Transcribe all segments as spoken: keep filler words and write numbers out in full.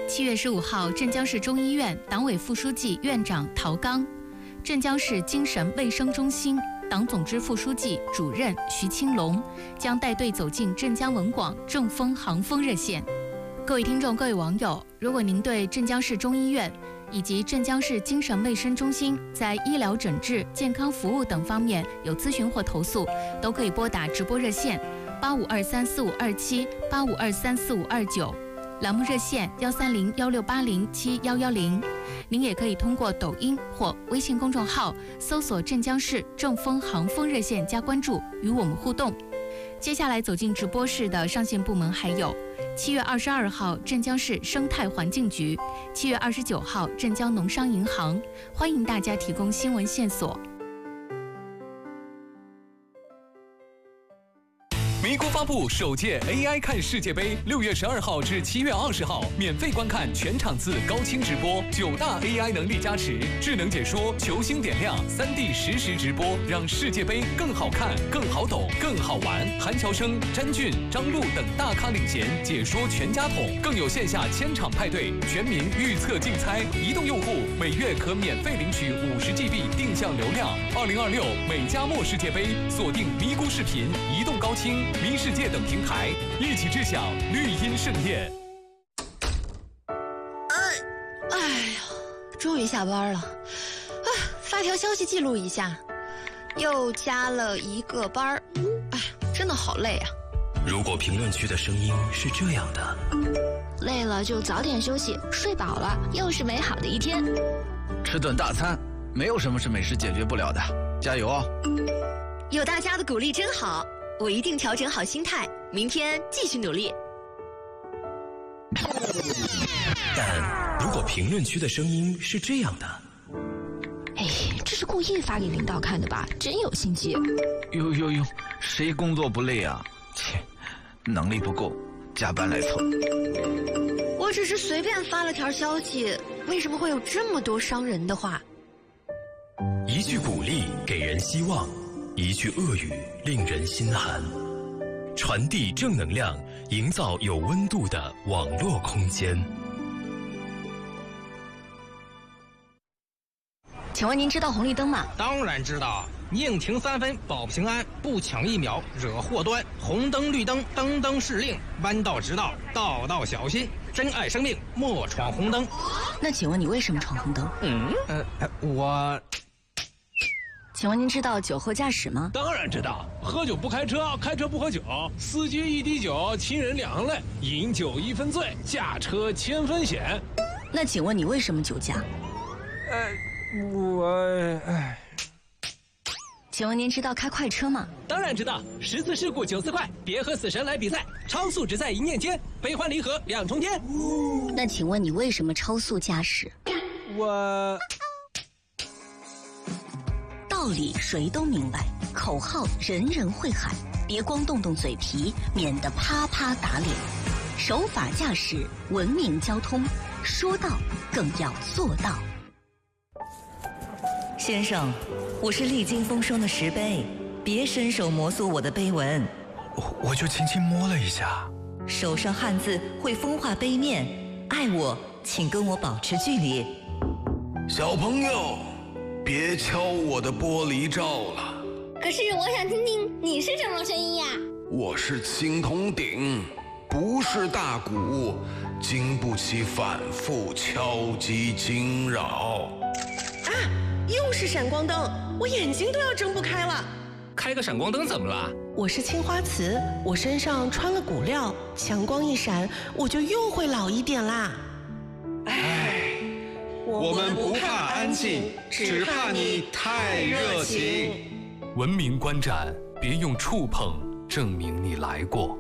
七月十五号，镇江市中医院党委副书记、院长陶刚，镇江市精神卫生中心党总支副书记、主任徐青龙将带队走进镇江文广正风航风热线。各位听众、各位网友，如果您对镇江市中医院以及镇江市精神卫生中心在医疗诊治、健康服务等方面有咨询或投诉，都可以拨打直播热线八五二三四五二七、八五二三四五二九，栏目热线幺三零幺六八零七幺幺零。您也可以通过抖音或微信公众号搜索镇江市正风航风热线加关注，与我们互动。接下来走进直播室的上线部门还有：七月二十二号镇江市生态环境局，七月二十九号镇江农商银行。欢迎大家提供新闻线索。 咪咕发布首届 A I 看世界杯，六月十二号至七月二十号，免费观看全场次高清直播，九大 A I 能力加持，智能解说，球星点亮，三 D 实时直播，让世界杯更好看、更好懂、更好玩。韩乔生、詹俊、张璐等大咖领衔，解说全家桶，更有线下千场派对，全民预测竞猜。移动用户每月可免费领取五十 G B 定向流量。二零二六美加墨世界杯，锁定咪咕视频、移动高清、咪世界等平台，一起知晓绿茵盛宴。 哎，哎呀，终于下班了。啊，发条消息记录一下，又加了一个班儿。哎，真的好累啊。 如果评论区的声音是这样的， 累了就早点休息，睡饱了又是美好的一天。 吃顿大餐，没有什么是美食解决不了的，加油哦！ 有大家的鼓励真好。我一定调整好心态，明天继续努力。 但如果评论区的声音是这样的， 哎，这是故意发给领导看的吧？真有心机。 呦呦呦，谁工作不累啊？切，能力不够，加班来凑。 我只是随便发了条消息，为什么会有这么多伤人的话？ 一句鼓励给人希望，一句恶语令人心寒，传递正能量，营造有温度的网络空间。 请问您知道红绿灯吗？ 当然知道，宁停三分保平安，不抢一秒惹祸端。红灯绿灯灯灯是令，弯道直道道道小心。珍爱生命，莫闯红灯。 那请问你为什么闯红灯？ 嗯，呃，我。 请问您知道酒后驾驶吗？ 当然知道，喝酒不开车，开车不喝酒，司机一滴酒，亲人两行泪，饮酒一分醉，驾车千分险。 那请问你为什么酒驾？ 呃，我……哎。 请问您知道开快车吗？ 当然知道，十次事故九次快，别和死神来比赛，超速只在一念间，悲欢离合两重天。 那请问你为什么超速驾驶？ 我。 道理谁都明白，口号人人会喊，别光动动嘴皮，免得啪啪打脸。守法驾驶，文明交通，说到更要做到。 先生，我是历经风霜的石碑，别伸手摩挲我的碑文。 我我就轻轻摸了一下。 手上汉字会风化碑面，爱我请跟我保持距离。 小朋友，别敲我的玻璃罩了。 可是我想听听你是什么声音呀？ 我是青铜鼎，不是大鼓，经不起反复敲击惊扰。 啊，又是闪光灯，我眼睛都要睁不开了。 开个闪光灯怎么了？ 我是青花瓷，我身上穿了骨料，强光一闪，我就又会老一点啦。 唉。我们不怕安静，只怕你太热情。 文明观展，别用触碰证明你来过。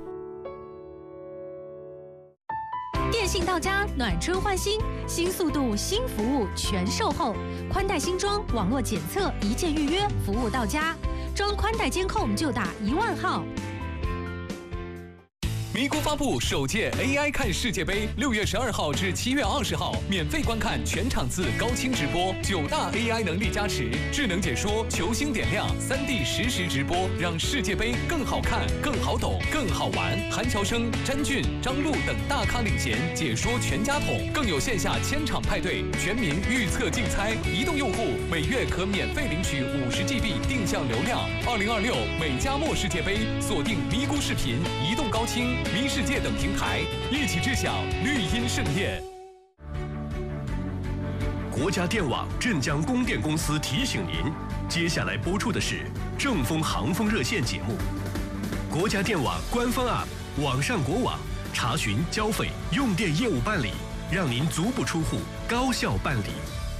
电信到家，暖春换新，新速度、新服务全售后，宽带新装，网络检测，一键预约，服务到家。装宽带监控就打一万号。 咪咕发布首届 A I 看世界杯，六月十二号至七月二十号，免费观看全场次高清直播，九大 A I 能力加持，智能解说，球星点亮，三 D 实时直播，让世界杯更好看、更好懂、更好玩。韩乔生、詹俊、张璐等大咖领衔，解说全家桶，更有线下千场派对，全民预测竞猜。移动用户每月可免费领取五十 G B 定向流量。二零二六美加墨世界杯，锁定咪咕视频、移动高清、咪世界等平台，一起知晓绿茵盛宴。 国家电网镇江供电公司提醒您，接下来播出的是正风航风热线节目。国家电网官方 App 网上国网，查询交费、用电业务办理，让您足不出户，高效办理。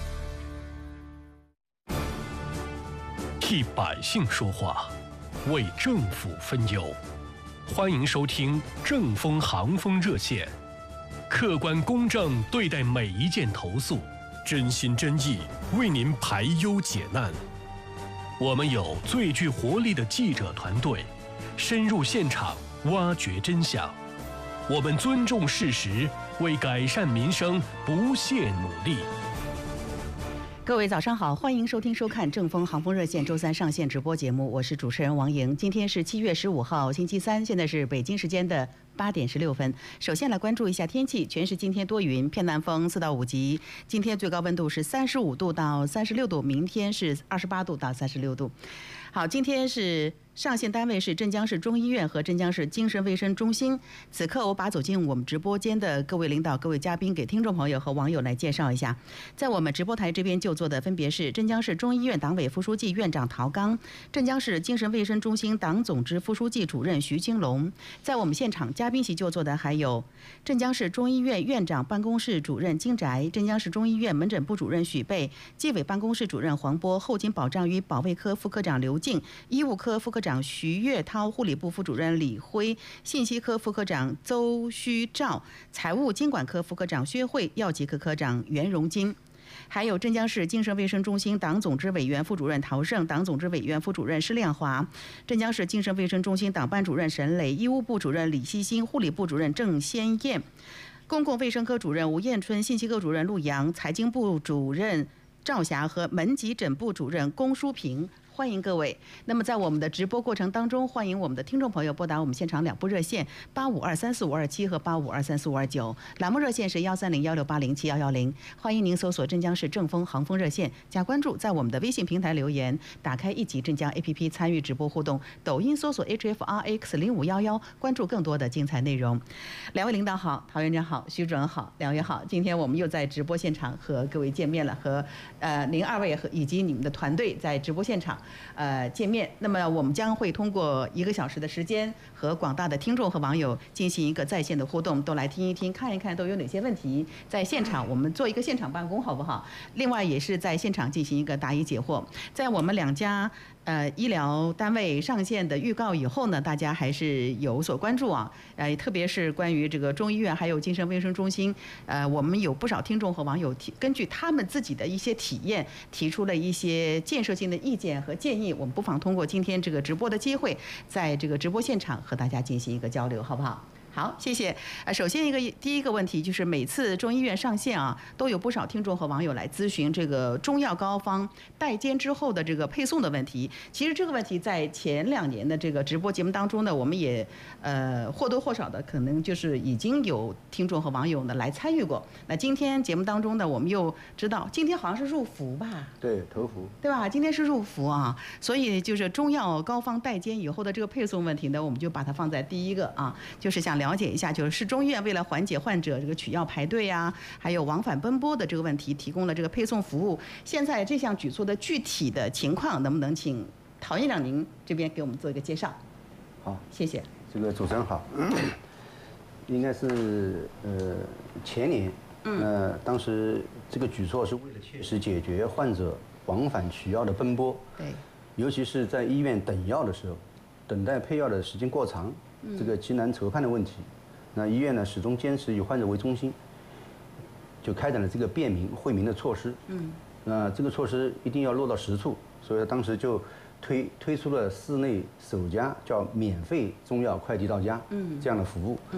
替百姓说话，为政府分忧。欢迎收听正风航风热线，客观公正对待每一件投诉，真心真意为您排忧解难。我们有最具活力的记者团队，深入现场挖掘真相。我们尊重事实，为改善民生不懈努力。 各位早上好，欢迎收听收看正风航风热线周三上线直播节目，我是主持人王莹。今天是七月十五号星期三，现在是北京时间的八点十六分。首先来关注一下天气，全市今天多云，偏南风四到五级。今天最高温度是三十五度到三十六度，明天是二十八度到三十六度。好，今天是上线单位是镇江市中医院和镇江市精神卫生中心。此刻我把走进我们直播间的各位领导、各位嘉宾给听众朋友和网友来介绍一下。在我们直播台这边就座的分别是镇江市中医院党委副书记、院长陶刚，镇江市精神卫生中心党总支副书记、主任徐青龙。在我们现场嘉宾席就座的还有镇江市中医院院长办公室主任金宅、镇江市中医院门诊部主任许贝、纪委办公室主任黄波、后勤保障与保卫科副科长刘静、医务科副科长徐月涛、护理部副主任李辉、信息科副科长邹虚照、财务经管科副科长薛慧、药剂科科长袁荣金。还有镇江市精神卫生中心党总支委员副主任陶胜、党总支委员副主任施亮华、镇江市精神卫生中心党班主任沈磊、医务部主任李希新、护理部主任郑先燕、公共卫生科主任吴艳春、信息科主任陆阳、财经部主任赵霞和门急诊部主任龚淑平。欢迎各位。那么在我们的直播过程当中，欢迎我们的听众朋友拨打我们现场两部热线八五二三四五二七和八五二三四五二九，栏目热线是幺三零幺六八零七幺幺零。欢迎您搜索镇江市正风航风热线加关注，在我们的微信平台留言，打开一级镇江 A P P 参与直播互动，抖音搜索 H F R X 零五幺幺，关注更多的精彩内容。两位领导好，陶院长好，徐主任好，两位好。今天我们又在直播现场和各位见面了，和呃您二位和以及你们的团队在直播现场。呃，见面。那么我们将会通过一个小时的时间，和广大的听众和网友进行一个在线的互动，都来听一听、看一看都有哪些问题。在现场我们做一个现场办公，好不好？另外也是在现场进行一个答疑解惑。在我们两家呃医疗单位上线的预告以后呢，大家还是有所关注啊。呃，特别是关于这个中医院还有精神卫生中心，呃，我们有不少听众和网友提根据他们自己的一些体验，提出了一些建设性的意见和建议。我们不妨通过今天这个直播的机会，在这个直播现场和大家进行一个交流，好不好？好，谢谢。呃，首先一个第一个问题就是每次中医院上线啊，都有不少听众和网友来咨询这个中药膏方代煎之后的这个配送的问题。其实这个问题在前两年的这个直播节目当中呢，我们也呃或多或少的可能就是已经有听众和网友呢来参与过。那今天节目当中呢，我们又知道今天好像是入伏吧？ 对，头伏， 对吧？今天是入伏啊，所以就是中药膏方代煎以后的这个配送问题呢，我们就把它放在第一个啊，就是想了解一下，就是市中医院为了缓解患者这个取药排队呀，还有往返奔波的这个问题，提供了这个配送服务。现在这项举措的具体的情况，能不能请陶院长您这边给我们做一个介绍？ 好， 谢谢。 这个主持人好，应该是呃前年，呃当时这个举措是为了切实解决患者往返取药的奔波， 对， 尤其是在医院等药的时候，等待配药的时间过长。这个极难筹判的问题，那医院呢始终坚持以患者为中心，就开展了这个便民惠民的措施。嗯，那这个措施一定要落到实处，所以当时就推推出了市内首家叫免费中药快递到家，嗯，这样的服务。